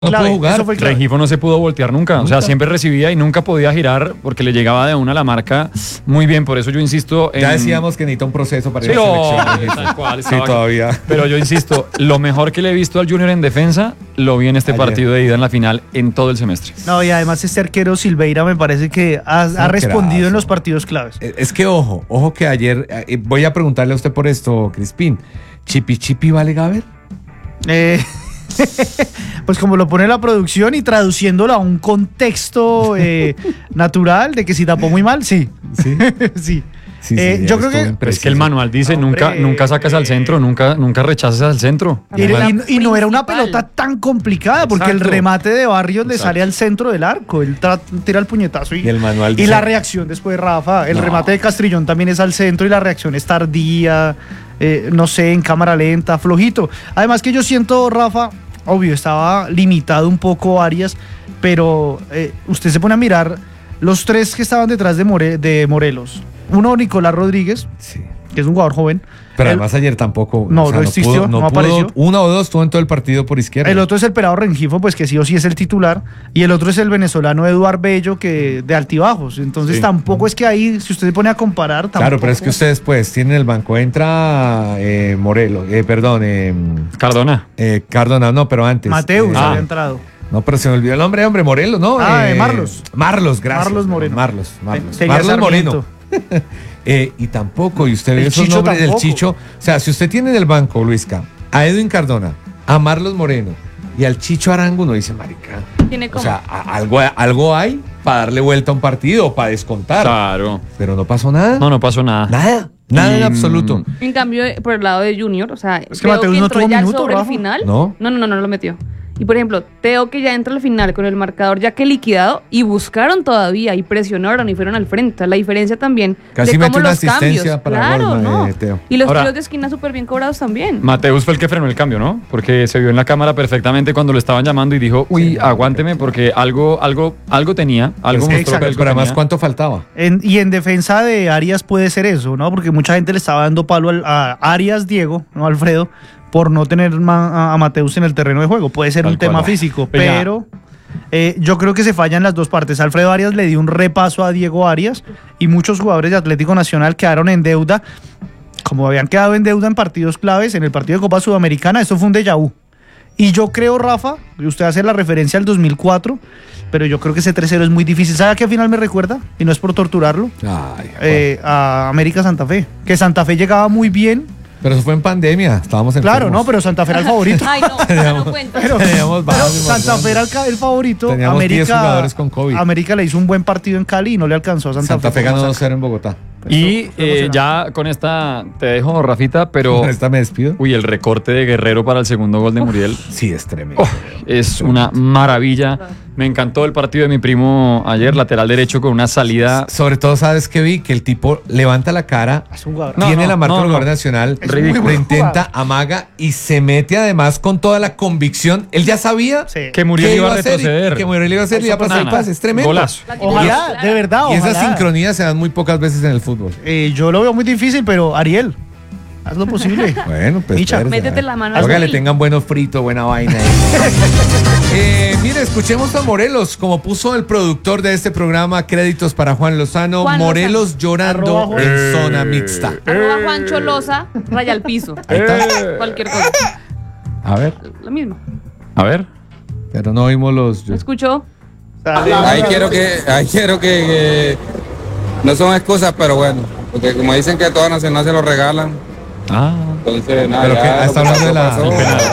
no pudo jugar. Rengifo no se pudo voltear nunca. O sea, siempre recibía y nunca podía girar porque le llegaba de una la marca muy bien. Por eso yo insisto en... Ya decíamos que necesita un proceso para sí, ir a la selección. Tal cual, sí, todavía. Pero yo insisto, lo mejor que le he visto al Junior en defensa lo vi en este partido de ida en la final en todo el semestre. No, y además este arquero Silveira me parece que ha respondido en los partidos claves. Es que ojo que ayer, voy a preguntarle a usted por esto, Crispín. ¿Chipi vale Gaber? Pues como lo pone la producción y traduciéndolo a un contexto natural de que si tapó muy mal, sí. Sí. Sí, yo creo que es que el manual dice nunca sacas al centro, nunca rechazas al centro. Y no era una pelota tan complicada porque el remate de Barrios le sale al centro del arco, él tira el puñetazo y el manual dice, y la reacción después de Rafa, el remate de Castrillón también es al centro y la reacción es tardía, no sé, en cámara lenta, flojito. Además que yo siento, Rafa, obvio, estaba limitado un poco Arias, pero usted se pone a mirar los tres que estaban detrás de Morelos. Uno, Nicolás Rodríguez, que es un jugador joven. Pero además ayer tampoco. No existió, no apareció. Uno o dos estuvo en todo el partido por izquierda. El otro es el pelado Rengifo, pues que sí o sí es el titular. Y el otro es el venezolano Eduard Bello, que de altibajos. Entonces tampoco es que ahí, si usted se pone a comparar. Tampoco... Claro, pero es que ustedes pues tienen el banco. Entra Morelos, Cardona. Cardona, no, pero antes. Mateus había entrado. No, pero se me olvidó el nombre, hombre, Morelos, ¿no? Marlos. Marlos, gracias. Marlos Moreno. Marlos Sarmiento. Moreno. Y tampoco, y usted ve esos nombres del Chicho. O sea, si usted tiene en el banco, Luisca, a Edwin Cardona, a Marlos Moreno y al Chicho Arango, uno dice, marica. O sea, algo hay para darle vuelta a un partido o para descontar. Claro. Pero no pasó nada. No pasó nada. Nada en absoluto. En cambio, por el lado de Junior, o sea, es que Mateus no tuvo minuto, sobre Rafa. el final. No lo metió. Y por ejemplo, Teo que ya entra al final con el marcador ya que liquidado y buscaron todavía y presionaron y fueron al frente. La diferencia también casi de mete cómo una los asistencia cambios. para gol, Teo. Y los tiros de esquina súper bien cobrados también. Mateus fue el que frenó el cambio, ¿no? Porque se vio en la cámara perfectamente cuando lo estaban llamando y dijo, aguánteme porque algo tenía, algo mostró que pero además, ¿cuánto faltaba? Y en defensa de Arias puede ser eso, ¿no? Porque mucha gente le estaba dando palo a Arias Diego, no Alfredo, por no tener a Mateus en el terreno de juego. Puede ser un tema físico, pero yo creo que se fallan las dos partes. Alfredo Arias le dio un repaso a Diego Arias y muchos jugadores de Atlético Nacional quedaron en deuda, como habían quedado en deuda en partidos claves, en el partido de Copa Sudamericana. Eso fue un déjà vu. Y yo creo, Rafa, y usted hace la referencia al 2004, pero yo creo que ese 3-0 es muy difícil. ¿Sabe a qué final me recuerda? Y no es por torturarlo. A América Santa Fe. Que Santa Fe llegaba muy bien. Pero eso fue en pandemia, estábamos en Claro, no, pero Santa Fe era el favorito. Ay, no cuenta. Pero Santa Fe era el favorito. Teníamos 10 jugadores con COVID. América le hizo un buen partido en Cali y no le alcanzó a Santa Fe. Santa Fe ganó 2-0 en Bogotá. Y ya con esta te dejo, Rafita, pero... Con esta me despido. Uy, el recorte de Guerrero para el segundo gol de Muriel. Sí, es tremendo. Es una maravilla. Me encantó el partido de mi primo ayer, lateral derecho con una salida... Sobre todo, ¿sabes qué vi? Que el tipo levanta la cara, tiene la marca del jugador nacional, lo intenta, amaga y se mete además con toda la convicción. Él ya sabía que Muriel iba a retroceder. Que Muriel iba a hacer y iba a pasar el pase. Es tremendo. Golazo. Ojalá, de verdad, Y esas sincronías se dan muy pocas veces en el fútbol. Yo lo veo muy difícil, pero Ariel, haz lo posible. Bueno, pues métete la mano. Oiga, le tengan buenos fritos, buena vaina. Mire, escuchemos a Morelos, como puso el productor de este programa, créditos para Juan Lozano. Morelos llorando en zona mixta. Juancho Loza, raya al piso. Ahí está. Cualquier cosa. A ver. Lo mismo. A ver. Pero no oímos los... ¿Me escuchó? Ahí quiero que no son excusas, pero bueno, porque como dicen que toda Nacional se lo regalan. Entonces, nada. Pero que está hablando de la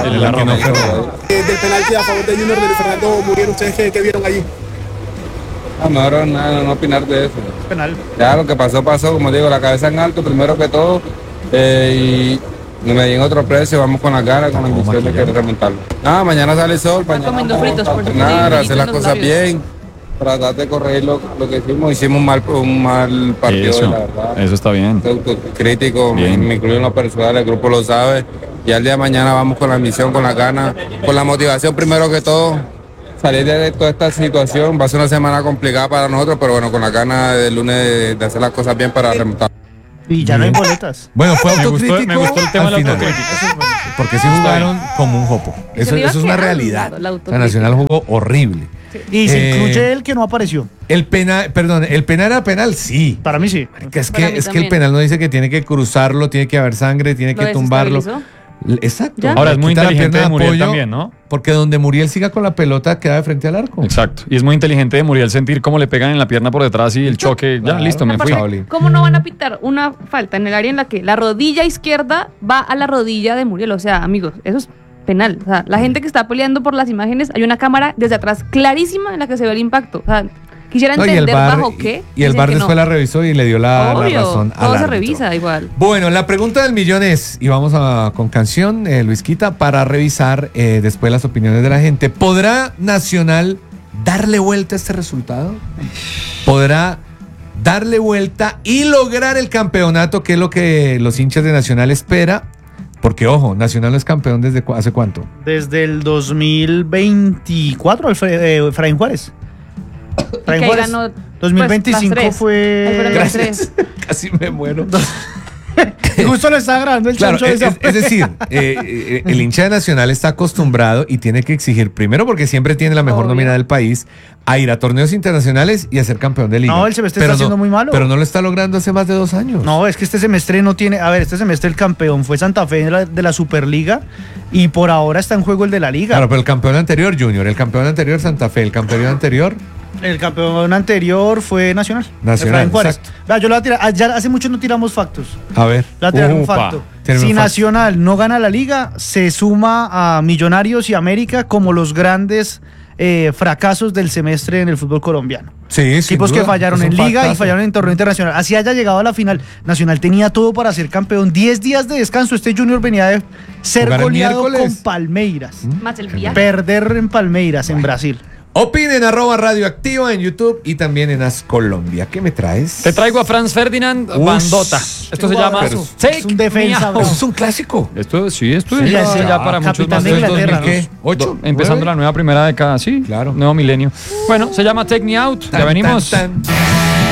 del penalti a favor de Junior de Fernando Muriel. ¿Ustedes qué vieron allí? Mejor no opinar de eso. Penal. Ya lo que pasó, como digo, la cabeza en alto primero que todo. Y me di en otro precio, vamos con la cara, con la intención de querer remontarlo. Mañana sale el sol, mañana comiendo fritos, por nada, hacer las cosas bien, tratar de corregir lo que hicimos un mal partido, eso, la verdad. Eso está bien. Crítico, me incluyo en lo personal, el grupo lo sabe, y al día de mañana vamos con la misión, con la gana, con la motivación primero que todo, salir de toda esta situación. Va a ser una semana complicada para nosotros, pero bueno, con la gana del lunes de hacer las cosas bien para remontar. Y ya no hay boletas. Bueno, fue autocrítico. Me gustó el tema de la final, autocrítica. porque sí jugaron como un jopo. Eso es una realidad. O sea, Nacional jugó horrible. Y se incluye el que no apareció. El penal era penal, sí. Para mí sí. Es que el penal no dice que tiene que cruzarlo, tiene que haber sangre, tiene que tumbarlo. Exacto. ¿Ya? Ahora es muy Quita la inteligente pierna de Muriel apoyo, también, ¿no? Porque donde Muriel siga con la pelota queda de frente al arco. Exacto. Y es muy inteligente de Muriel sentir cómo le pegan en la pierna por detrás y el choque. Ya, listo, me fui. Aparte, ¿cómo no van a pitar una falta en el área en la que la rodilla izquierda va a la rodilla de Muriel? O sea, amigos, eso es penal. O sea, la gente que está peleando por las imágenes, hay una cámara desde atrás clarísima en la que se ve el impacto. O sea, quisiera entender bajo qué. Y el VAR después la revisó y le dio la razón al todo se árbitro. revisa igual. Bueno, la pregunta del millón es, y vamos con canción, Luisquita, para revisar después las opiniones de la gente. ¿Podrá Nacional darle vuelta a este resultado? ¿Podrá darle vuelta y lograr el campeonato, que es lo que los hinchas de Nacional espera? Porque, ojo, Nacional no es campeón ¿desde hace cuánto? Desde el 2024, Efraín Juárez. Que ahí ganó, 2025 pues, fue... Gracias. Casi me muero. Justo lo estaba grabando el Claro, chancho. es decir, el hincha de Nacional está acostumbrado y tiene que exigir, primero porque siempre tiene la mejor nómina del país, a ir a torneos internacionales y a ser campeón de liga. No, el semestre está siendo muy malo. Pero no lo está logrando hace más de 2 años. No, es que este semestre no tiene... A ver, este semestre el campeón fue Santa Fe de la Superliga y por ahora está en juego el de la Liga. Claro, pero el campeón anterior, Junior, el campeón anterior, Santa Fe, el campeón anterior... El campeón anterior fue Nacional. Nacional, Vea, yo lo voy a tirar. Ya hace mucho no tiramos factos. A ver. Le voy a tirar un facto. Si Nacional no gana la liga, se suma a Millonarios y América como los grandes fracasos del semestre en el fútbol colombiano. Sí, equipos que fallaron en liga y fallaron en torneo internacional. Así haya llegado a la final. Nacional tenía todo para ser campeón. 10 días de descanso. Este Junior venía de ser goleado con Palmeiras. Más el viaje. Perder en Palmeiras, en Brasil. Opinen @radioactiva en YouTube y también en As Colombia. ¿Qué me traes? Te traigo a Franz Ferdinand Bandota. Esto se llama es un defensa. Es un clásico. Esto es ya para muchos más. De Inglaterra, ¿qué? ¿8? Empezando la nueva primera década, sí. Claro. Nuevo milenio. Bueno, se llama Take Me Out. Ya venimos.